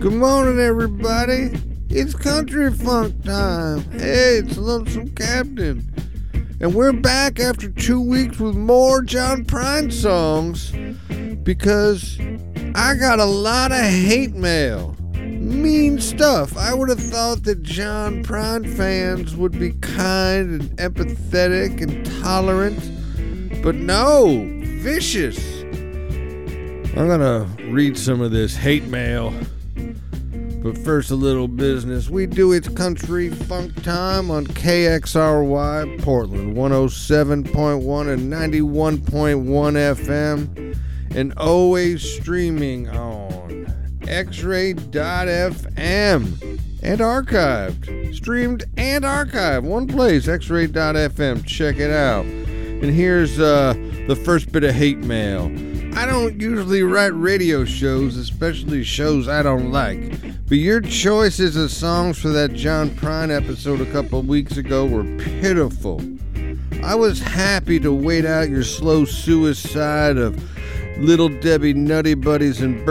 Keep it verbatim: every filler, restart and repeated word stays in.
Good morning, everybody. It's country funk time. Hey, it's Lonesome Captain. And we're back after two weeks with more John Prine songs because I got a lot of hate mail. Mean stuff. I would have thought that John Prine fans would be kind and empathetic and tolerant, but no, vicious. I'm gonna read some of this hate mail. But first, a little business. We do It's Country Funk Time on K X R Y Portland, one oh seven point one and ninety-one point one F M, and always streaming on X Ray dot F M and archived. Streamed and archived. One place, X Ray dot F M. Check it out. And here's uh, the first bit of hate mail. I don't usually write radio shows, especially shows I don't like, but your choices of songs for that John Prine episode a couple of weeks ago were pitiful. I was happy to wait out your slow suicide of Little Debbie Nutty Buddies and